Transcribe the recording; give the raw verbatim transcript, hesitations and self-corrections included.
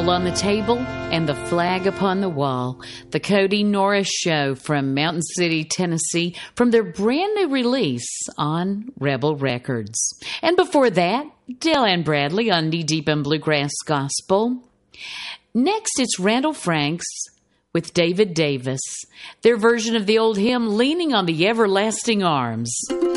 Bible on the table and the flag upon the wall. The Cody Norris Show from Mountain City, Tennessee, from their brand new release on Rebel Records. And before that, Dale Ann Bradley on Knee Deep in Bluegrass Gospel. Next, it's Randall Franks with David Davis, their version of the old hymn, Leaning on the Everlasting Arms.